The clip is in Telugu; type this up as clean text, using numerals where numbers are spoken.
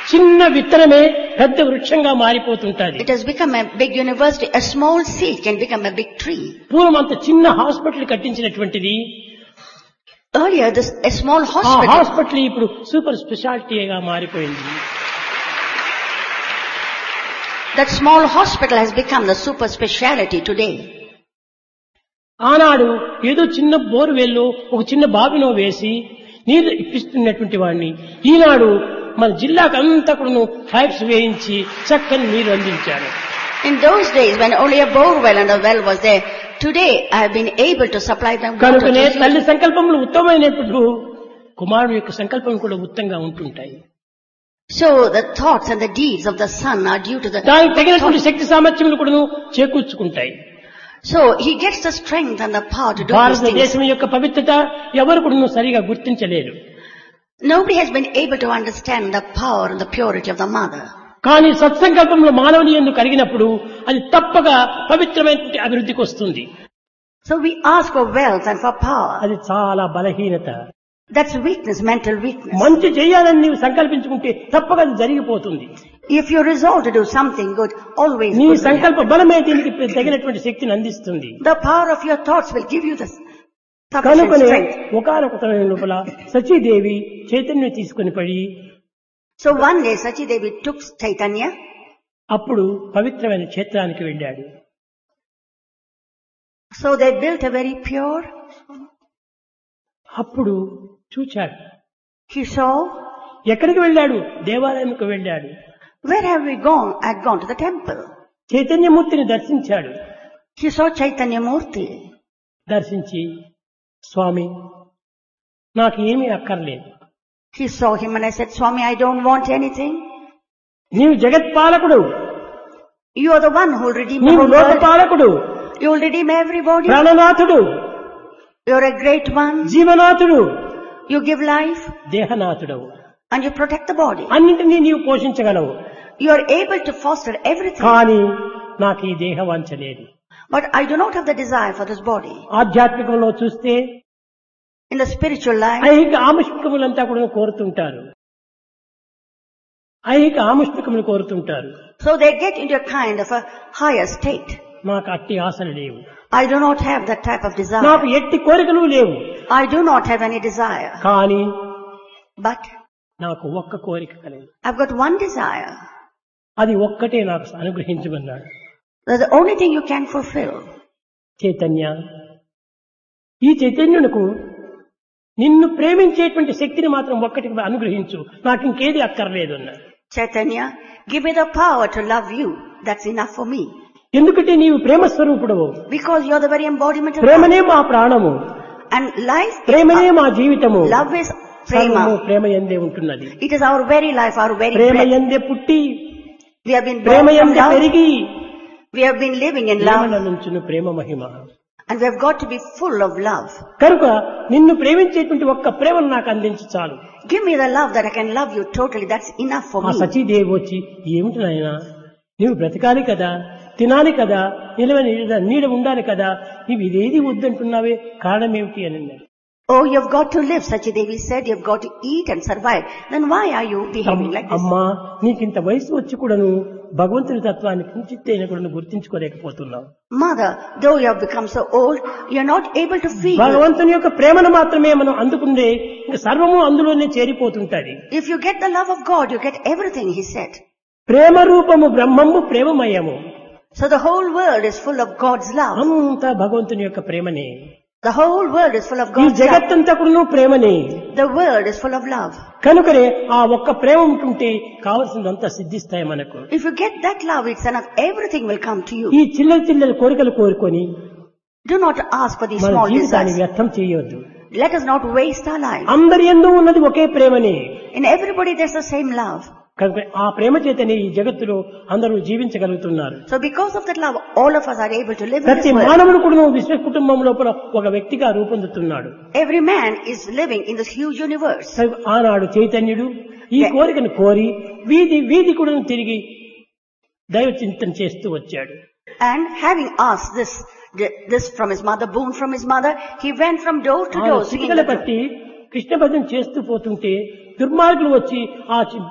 చిన్న విత్తనమే పెద్ద వృక్షంగా మారిపోతుంటది. It has become a big university. A small seed can become a big tree. పూర్వం అంత చిన్న హాస్పిటల్ కట్టించినటువంటిది Earlier, a small ఆ hospital. హాస్పిటల్ ఇప్పుడు సూపర్ స్పెషాలిటీగా మారిపోయింది. That small hospital has become the super speciality today. ఆనాడు ఏదో చిన్న బోర్వెల్లో ఒక చిన్న బావిలో వేసి నీరు ఇప్పిస్తున్నటువంటి వాడిని ఈనాడు మన జిల్లాకు అంతా కూడా పైప్స్ వేయించి చక్కని నీరు అందించాడు. In those days, when only a bore well and a well was there, today I have been able to supply them water. కనుకనే తల్లి సంకల్పములు ఉత్తమమైనప్పుడు కుమారుడు యొక్క సంకల్పం కూడా ఉత్తమంగా ఉంటుంటాయి. So the thoughts and the deeds of the son are due to the దానికి తగినటువంటి శక్తి సామర్థ్యములు కూడా చేకూర్చుకుంటాయి. So he gets the strength and the power to do these things. భారతదేశం యొక్క పవిత్రత ఎవరు కూడా సరిగా గుర్తించలేరు. Nobody has been able to understand the power and the purity of the mother. కానీ సత్సంకల్పంలో మానవుని యందు కలిగినప్పుడు అది తప్పగా పవిత్రమైన అభివృద్ధికి వస్తుంది. So we ask for wealth and for power. అది చాలా బలహీనత. That's weakness, mental weakness. మంచి చేయాలని నీవు సంకల్పించుకుంటే తప్పగా అది జరిగిపోతుంది. If you resolve to do something good, always నీ good will సంకల్ప happen. బలమే దీనికి తగినటువంటి శక్తిని అందిస్తుంది. The power of your thoughts will give you the sufficient కనుకనే strength. ఒకానొక సమయం లోపల సచీదేవి చైతన్యం తీసుకుని పడి So one day Sachi Devi took Chaitanya. అప్పుడు పవిత్రమైన క్షేత్రానికి వెళ్ళాడు. So they built a very pure. అప్పుడు చూచాడు. He saw. ఎక్కడికి వెళ్ళాడు? దేవాలయంకు వెళ్ళాడు. Where have we gone? I had gone to the temple. చైతన్యమూర్తిని దర్శించాడు. He saw Chaitanya Murti. దర్శించి స్వామి నాకు ఏమీ అక్కర్లేదు. He saw him and I said, Swami, I don't want anything. నీవు జగత్పాలకుడు. You are the one who will redeem the నీవు whole world. లోకపాలకుడు. You will redeem everybody. ప్రాణనాథుడు. You are a great one. జీవనాథుడు. You give life దేహనాథుడవు. and you protect the body. అన్నింటినీ నీవు పోషించగలవు. You are able to foster everything. కానీ నాకు ఈ దేహవాంఛ లేదు. But I do not have the desire for this body. ఆధ్యాత్మికంలో చూస్తే In the spiritual life, ఐహిక ఆముష్మికములంతా కూడా కోరుతుంటారు. ఐహిక ఆముష్మికములు కోరుతుంటారు. so they get into a kind of a higher state. నాకు అట్టి ఆశలు లేవు. I do not have that type of desire. నాకు ఎట్టి కోరికలు లేవు. I do not have any desire. కానీ But నాకు ఒక్క కోరిక కలిగింది. I've got one desire. అది ఒక్కటే నాకు అనుగ్రహించమన్నాడు. That's the only thing you can fulfill. Chaitanya, ఈ చైతన్యునకు నిన్ను ప్రేమించేటువంటి శక్తిని మాత్రం ఒక్కటి అనుగ్రహించు, నాకు ఇంకేది అక్కర్లేదు అన్నాడు. Chaitanya, give me the power to love you. That's enough for me. ఎందుకంటే నీవు ప్రేమ స్వరూపుడవు. Because you're the very embodiment of ప్రేమనే love. మా ప్రాణము. And life, ప్రేమనే మా జీవితము. love is సర్వము prema. ప్రేమ యందే ఉంటున్నది. It is our very life, our very Prema breath. యందే పుట్టి We have been Prema born from యందే love. పెరిగి We have been living in ప్రేమల love. నుంచును Prema Mahima. And we have got to be full of love. కనుక నిన్ను ప్రేమించేటువంటి ఒక్క ప్రేమను నాకు అందించు చాలు. Give me the love that I can love you totally. That's enough for ఆ me. సచీదేవి వచ్చి ఏమిటి నాయనా, నీవు బ్రతకాలి కదా, తినాలి కదా, నిలవని నీడ ఉండాలి కదా, నీవు ఇదేది వద్దంటున్నావే, కారణం ఏమిటి అని అన్నాడు. Oh, you've got to live, Sachidevi said. You've got to eat and survive. Then why are you behaving like this? అమ్మా, నీకింత వయసు వచ్చి కూడాను భగవంతుని తత్వాన్ని కించిత్తైన కూడా గుర్తించుకోలేకపోతున్నావు. Mother, though you have become so old, you're not able to feel. భగవంతుని యొక్క ప్రేమను మాత్రమే మనం అందుకుంటే ఇంకా సర్వము అందులోనే చేరిపోతుంటది. If you get the love of God, you get everything, he said. ప్రేమ రూపము బ్రహ్మము ప్రేమమయము. So the whole world is full of God's love. అంతా భగవంతుని యొక్క ప్రేమనే. The whole world is full of ఈ God's love. జగత్తంతా కూడా ప్రేమనే. The world is full of love. కనుకనే ఆ ఒక్క ప్రేమ ఉంటుంటే కావలసినంతా సిద్ధిస్తాయి మనకు. If you get that love, it's enough. Everything will come to you. ఈ చిల్లర కోరికలు కోరుకొని Do not ask for these మన small జీవితాన్ని desires. వ్యర్థం చేయవద్దు. Let us not waste our life. అందరి యందు ఉన్నది ఒకే ప్రేమనే. In everybody there's the same love. కనుక ఆ ప్రేమ చేతనే ఈ జగత్తులో అందరూ జీవించగలుగుతున్నారు. So because of that love, all of us are able to live in ప్రతి this world. మానవుడు కూడా విశ్వ కుటుంబం లోపల ఒక వ్యక్తిగా రూపొందుతున్నాడు. Every man is living in this huge universe. ఆనాడు చైతన్యుడు ఈ కోరికను కోరి వీధి కూడా తిరిగి దైవ చింతన చేస్తూ వచ్చాడు. And having asked this from his mother, boon from his mother, he went from door to door singing Chitikala the పట్టి కృష్ణ భజన చేస్తూ పోతుంటే దుర్మార్గులు వచ్చి ఆ